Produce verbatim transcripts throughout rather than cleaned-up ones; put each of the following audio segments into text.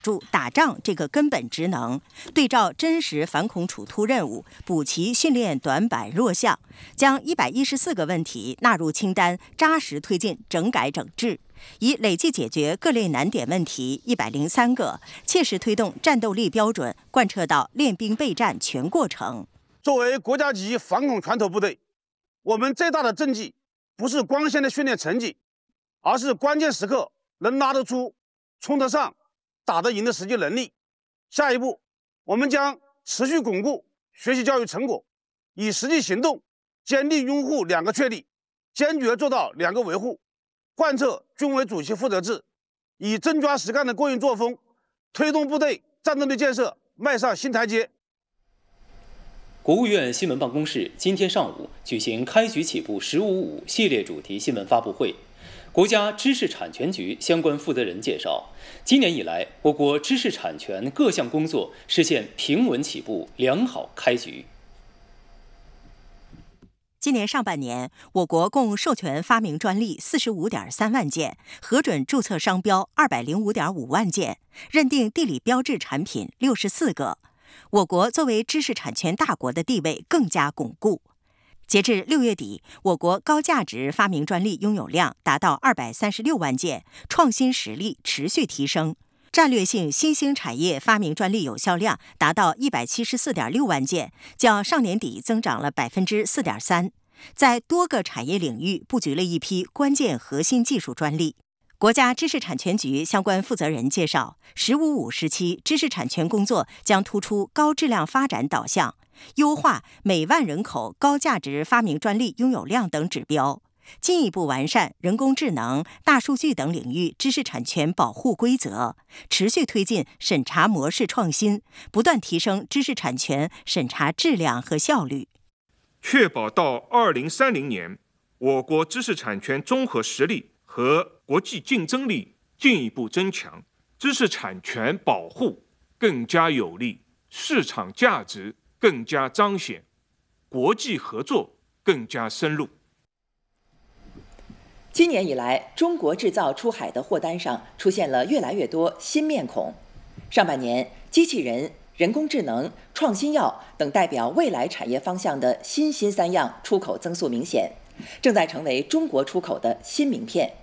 住打仗这个根本职能，对照真实反恐处突任务，补齐训练短板弱项，将一百一十四个问题纳入清单，扎实推进整改整治，以累计解决各类难点问题一百零三个，切实推动战斗力标准贯彻到练兵备战全过程。 作为国家级反恐拳头部队，我们最大的政绩不是光鲜的训练成绩，而是关键时刻能拉得出、冲得上、打得赢的实际能力。下一步，我们将持续巩固学习教育成果，以实际行动坚定拥护两个确立，坚决做到两个维护，贯彻军委主席负责制，以真抓实干的过硬作风，推动部队战斗力建设迈上新台阶。 国务院新闻办公室今天上午举行开局起步“十五五”系列主题新闻发布会。国家知识产权局相关负责人介绍，今年以来，我国知识产权各项工作实现平稳起步、良好开局。 今年上半年，我国共授权发明专利四十五点三万件，核准注册商标二百零五点五万件，认定地理标志产品六十四个。我国作为知识产权大国的地位更加巩固。截至六月底，我国高价值发明专利拥有量达到二百三十六万件，创新实力持续提升。战略性新兴产业发明专利有效量达到一百七十四点六万件，较上年底增长了百分之四点三，在多个产业领域布局了一批关键核心技术专利。国家知识产权局相关负责人介绍，“十五五”时期知识产权工作将突出高质量发展导向，优化每万人口高价值发明专利拥有量等指标，进一步完善人工智能、大数据等领域知识产权保护规则，持续推进审查模式创新，不断提升知识产权审查质量和效率， 确保到二零三零年，我国知识产权综合实力和国际竞争力进一步增强，知识产权保护更加有力，市场价值更加彰显，国际合作更加深入。 今年以来，中国制造出海的货单上出现了越来越多新面孔。上半年，机器人、人工智能、创新药等代表未来产业方向的新新三样出口增速明显，正在成为中国出口的新名片。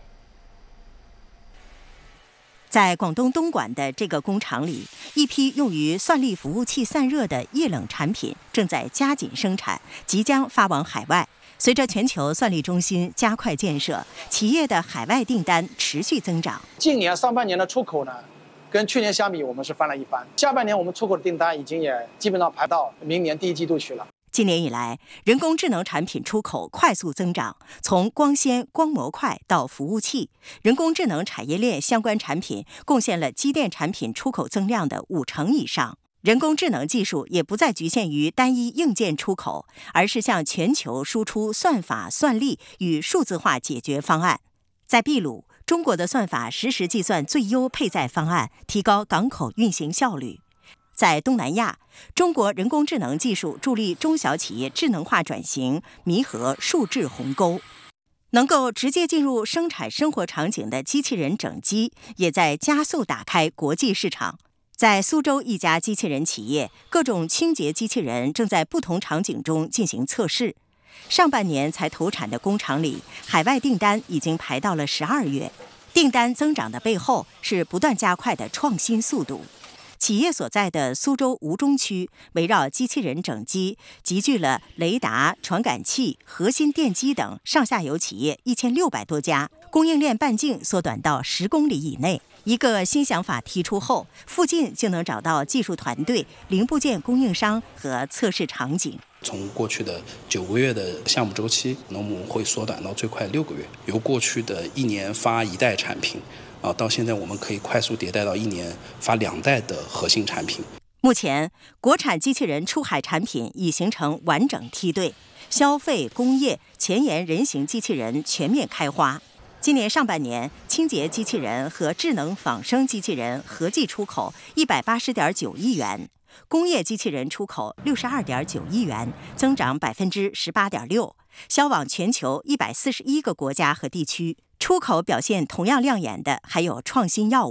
在广东东莞的这个工厂里，一批用于算力服务器散热的液冷产品正在加紧生产，即将发往海外。随着全球算力中心加快建设，企业的海外订单持续增长。 今年上半年的出口呢，跟去年相比，我们是翻了一番。下半年我们出口的订单已经也基本上排到明年第一季度去了。 今年以来，人工智能产品出口快速增长，从光纤、光模块到服务器，人工智能产业链相关产品贡献了机电产品出口增量的五成以上。人工智能技术也不再局限于单一硬件出口，而是向全球输出算法、算力与数字化解决方案。在秘鲁，中国的算法实时计算最优配载方案，提高港口运行效率。在东南亚，中国人工智能技术助力中小企业智能化转型，弥合数字鸿沟。能够直接进入生产生活场景的机器人整机，也在加速打开国际市场。在苏州一家机器人企业，各种清洁机器人正在不同场景中进行测试。上半年才投产的工厂里，海外订单已经排到了十二月。订单增长的背后是不断加快的创新速度。企业所在的苏州吴中区，围绕机器人整机，集聚了雷达、传感器、核心电机等上下游企业一千六百多家，供应链半径缩短到十公里以内。一个新想法提出后，附近就能找到技术团队、零部件供应商和测试场景。 从过去的九个月的项目周期，那我们会缩短到最快六个月。由过去的一年发一代产品，啊，到现在我们可以快速迭代到一年发两代的核心产品。 目前，国产机器人出海产品已形成完整梯队，消费、工业、前沿人形机器人全面开花。今年上半年，清洁机器人和智能仿生机器人合计出口一百八十点九亿元，工业机器人出口六十二点九亿元，增长百分之十八点六，销往全球一百四十一个国家和地区。出口表现同样亮眼的还有创新药物。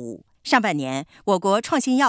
上半年，我国创新药